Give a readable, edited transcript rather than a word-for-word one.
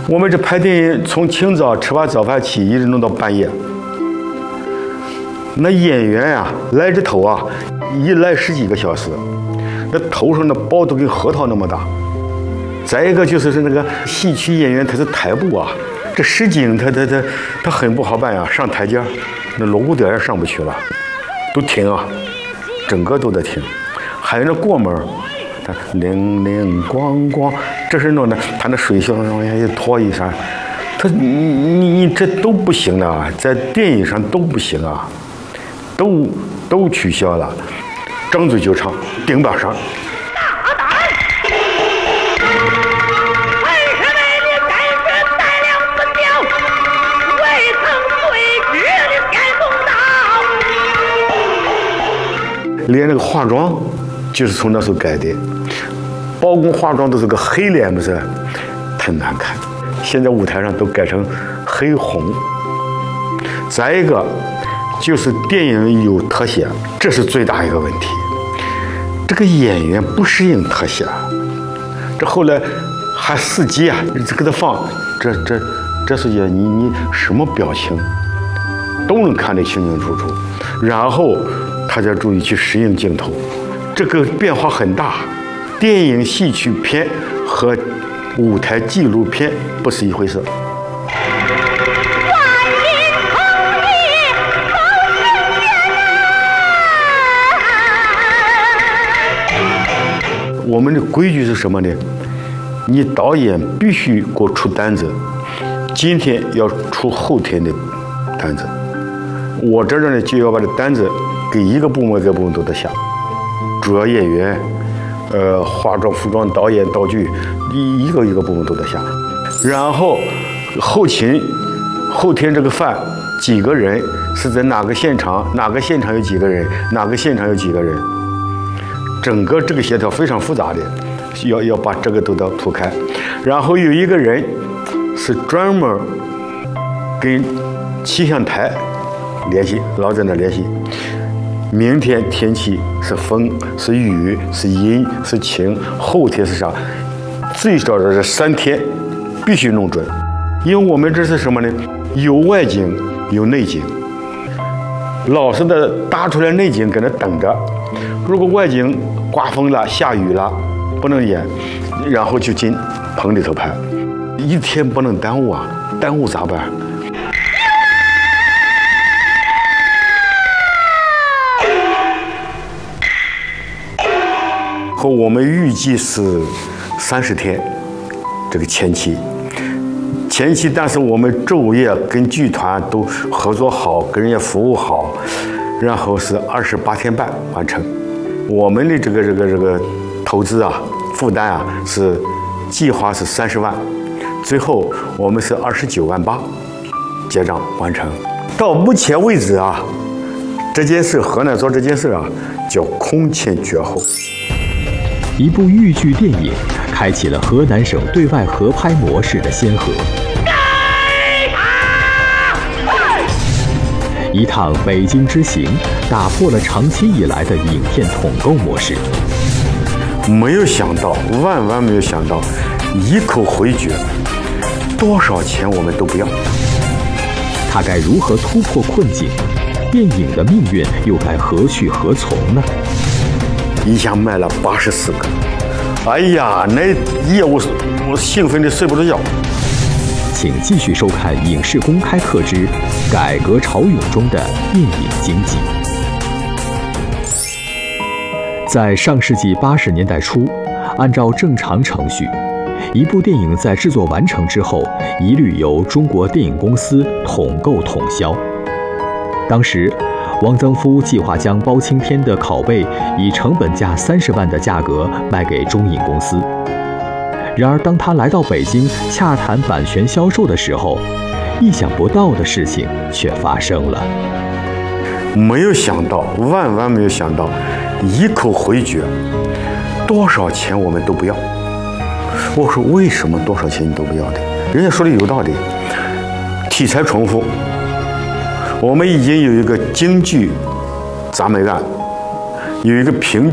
我们这拍电影从清早吃完早饭起，一直弄到半夜。那演员呀，来这头啊，一来10几个小时，那头上的包都跟核桃那么大。再一个就是那个戏曲演员，他是台步啊，这实景他很不好办呀，上台阶，那锣鼓点也上不去了，都停啊，整个都在停。还有那过门，他铃铃咣咣，这是弄的，他那水箱往下一拖一下，他你这都不行了，在电影上都不行啊，都取消了，张嘴就唱，顶把上。连那个化妆就是从那时候改的，包公化妆都是个黑脸，不是太难看。现在舞台上都改成黑红。再一个就是电影有特写，这是最大一个问题。这个演员不适应特写，这后来还司机啊，给他放这是你什么表情都能看得清清楚楚，然后他就注意去适应镜头，这个变化很大。电影戏曲片和舞台纪录片不是一回事。我们的规矩是什么呢？你导演必须给我出单子，今天要出后天的单子，我这呢就要把这单子给一个部门都得下，主要演员、化妆、服装、导演、道具，一个部门都得下。然后后勤、后天这个饭几个人是在哪个现场，哪个现场有几个人，哪个现场有几个人，整个这个协调非常复杂的，要把这个都要铺开。然后有一个人是专门跟气象台联系，老在那联系。明天天气是风是雨是阴是晴，后天是啥？最少的这3天必须弄准，因为我们这是什么呢？有外景有内景，老实的搭出来内景搁那等着。如果外景刮风了下雨了不能演，然后就进棚里头拍，一天不能耽误啊，耽误咋办？和我们预计是30天，这个前期，但是我们昼夜跟剧团都合作好，跟人家服务好，然后是28天半完成。我们的这个投资啊，负担啊是计划是30万，最后我们是29万8结账完成。到目前为止啊，这件事河南做这件事啊叫空前绝后。 一部豫剧电影开启了河南省对外合拍模式的先河。一趟北京之行打破了长期以来的影片统购模式。 没有想到，万没有想到，一口回绝，多少钱我们都不要。 他该如何突破困境？电影的命运又该何去何从呢？ 一下卖了84个，哎呀，那夜我兴奋的睡不着觉。 请继续收看《影视公开课之改革潮涌中的电影经济》。在上世纪80年代初，按照正常程序，一部电影在制作完成之后，一律由中国电影公司统购统销。当时，汪曾祜计划将包青天的拷贝以成本价30万的价格卖给中影公司。然而，当他来到北京洽谈版权销售的时候，意想不到的事情却发生了。 没有想到，万没有想到，一口回绝，多少钱我们都不要。我说为什么多少钱你都不要的？人家说的有道理，题材重复。我们已经有一个京剧砸煤案，有一个评